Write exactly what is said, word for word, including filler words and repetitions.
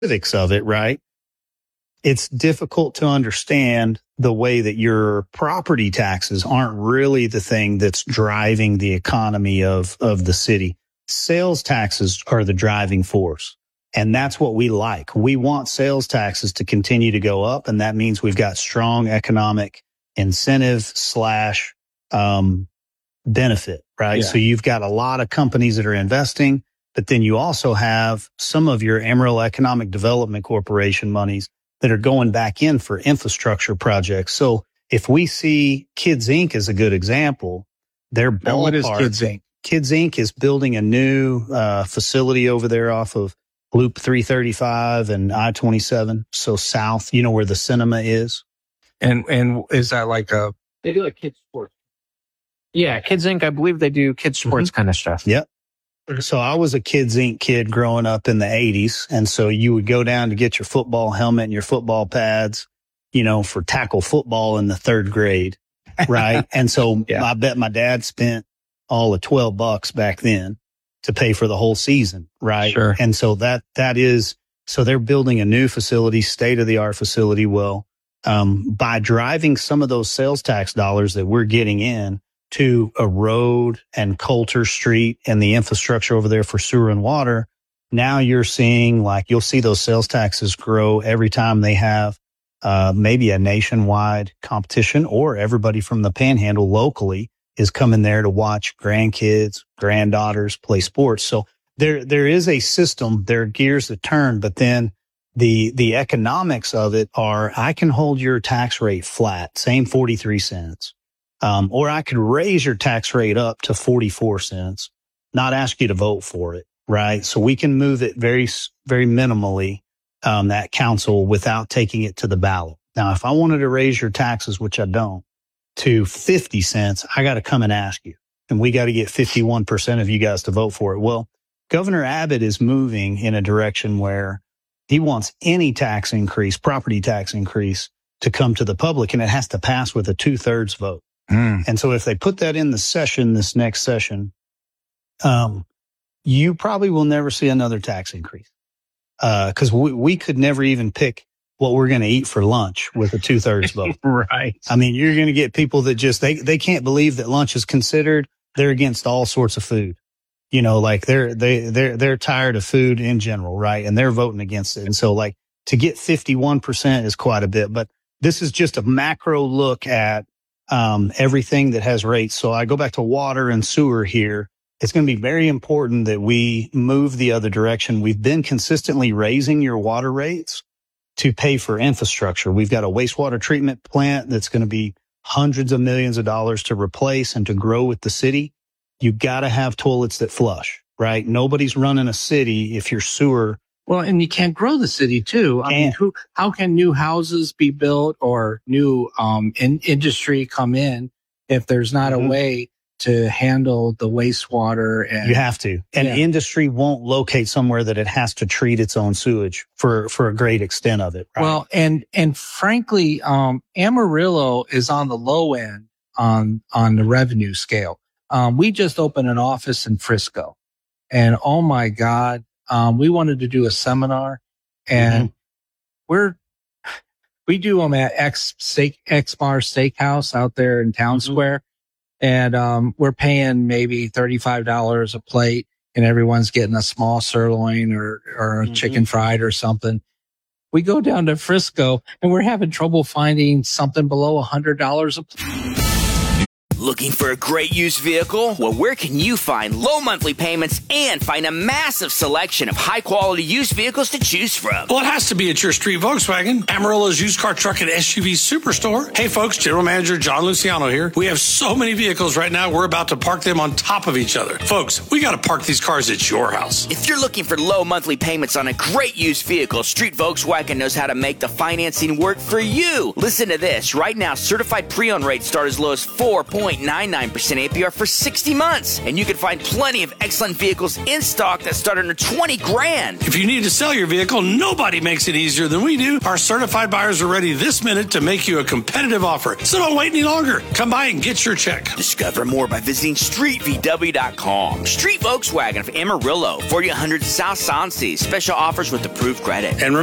specifics of it, right? It's difficult to understand the way that your property taxes aren't really the thing that's driving the economy of, of the city. Sales taxes are the driving force. And that's what we like. We want sales taxes to continue to go up. And that means we've got strong economic incentive slash, um, benefit, right? Yeah. So you've got a lot of companies that are investing, but then you also have some of your Emerald Economic Development Corporation monies that are going back in for infrastructure projects. So if we see Kids Incorporated as a good example, their ballpark, what is Kids Incorporated? Kids Incorporated is building a new uh, facility over there off of Loop three thirty-five and I twenty-seven. So south, you know where the cinema is. And and is that like a... They do like kids sports. Yeah, Kids Incorporated, I believe they do kids sports mm-hmm. kind of stuff. Yep. So I was a Kids Incorporated kid growing up in the eighties. And so you would go down to get your football helmet and your football pads, you know, for tackle football in the third grade. Right. And so yeah. I bet my dad spent all of twelve bucks back then to pay for the whole season. Right. Sure. And so that, that is, so they're building a new facility, state of the art facility. Well, um, by driving some of those sales tax dollars that we're getting in to a road and Coulter Street and the infrastructure over there for sewer and water, now you're seeing like, you'll see those sales taxes grow every time they have, uh, maybe a nationwide competition, or everybody from the Panhandle locally is coming there to watch grandkids, granddaughters play sports. So there, there is a system, there are gears that turn, but then the, the economics of it are, I can hold your tax rate flat, same forty-three cents. Um, or I could raise your tax rate up to forty-four cents, not ask you to vote for it. Right. So we can move it very, very minimally, um, that council without taking it to the ballot. Now, if I wanted to raise your taxes, which I don't, to fifty cents, I got to come and ask you. And we got to get fifty-one percent of you guys to vote for it. Well, Governor Abbott is moving in a direction where he wants any tax increase, property tax increase, to come to the public, and it has to pass with a two thirds vote. Mm. And so if they put that in the session, this next session, um, you probably will never see another tax increase. Uh, cause we, we could never even pick what we're going to eat for lunch with a two thirds vote. Right. I mean, you're going to get people that just, they, they can't believe that lunch is considered. They're against all sorts of food. You know, like they're, they, they're, they're tired of food in general. Right. And they're voting against it. And so like to get fifty-one percent is quite a bit, but this is just a macro look at, um, everything that has rates. So I go back to water and sewer here. It's going to be very important that we move the other direction. We've been consistently raising your water rates to pay for infrastructure. We've got a wastewater treatment plant that's going to be hundreds of millions of dollars to replace and to grow with the city. You got to have toilets that flush, right? Nobody's running a city if your sewer. Well, and you can't grow the city too. I mean, who, how can new houses be built or new um in, industry come in if there's not mm-hmm. a way to handle the wastewater? And you have to. And yeah. industry won't locate somewhere that it has to treat its own sewage for, for a great extent of it. Right? Well, and, and frankly, um, Amarillo is on the low end on, on the revenue scale. Um, we just opened an office in Frisco, and oh my God, um, we wanted to do a seminar, and mm-hmm. we're, we do them at X Steak, X Bar Steakhouse out there in Town mm-hmm. Square. And, um, we're paying maybe thirty-five dollars a plate, and everyone's getting a small sirloin or, or a mm-hmm. chicken fried or something. We go down to Frisco and we're having trouble finding something below a hundred dollars a plate. Looking for a great used vehicle? Well, where can you find low monthly payments and find a massive selection of high-quality used vehicles to choose from? Well, it has to be at your Street Volkswagen, Amarillo's used car, truck, and S U V superstore. Hey, folks, General Manager John Luciano here. We have so many vehicles right now, we're about to park them on top of each other. Folks, we got to park these cars at your house. If you're looking for low monthly payments on a great used vehicle, Street Volkswagen knows how to make the financing work for you. Listen to this. Right now, certified pre-owned rates start as low as four point point nine nine percent A P R for sixty months. And you can find plenty of excellent vehicles in stock that start under twenty grand. If you need to sell your vehicle, nobody makes it easier than we do. Our certified buyers are ready this minute to make you a competitive offer. So don't wait any longer. Come by and get your check. Discover more by visiting street v w dot com. Street Volkswagen of Amarillo, forty-one hundred South Sansi. Special offers with approved credit. And